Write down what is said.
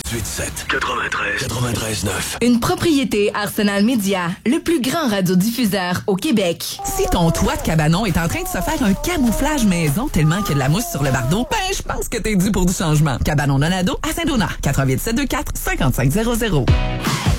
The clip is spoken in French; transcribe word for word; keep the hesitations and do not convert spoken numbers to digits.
huit sept quatre-vingt-treize quatre-vingt-treize neuf. Une propriété Arsenal Média, le plus grand radiodiffuseur au Québec. Si ton toit de cabanon est en train de se faire un camouflage maison tellement qu'il y a de la mousse sur le bardeau, ben je pense que t'es dû pour du changement. Cabanon Donado à Saint-Donat, quatre huit sept deux quatre cinq cinq zéro zéro.